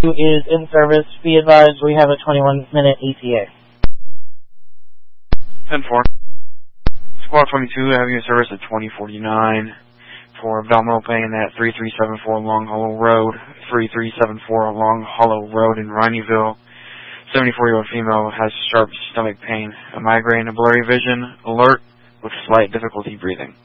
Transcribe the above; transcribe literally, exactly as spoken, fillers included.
is in service. Be advised we have a twenty-one minute E T A. ten four. Squad twenty-two having a service at twenty forty-nine for abdominal pain at three three seven four Long Hollow Road, three three seven four Long Hollow Road in Rineyville. seventy-four-year-old female has sharp stomach pain, a migraine, a blurry vision, alert with slight difficulty breathing.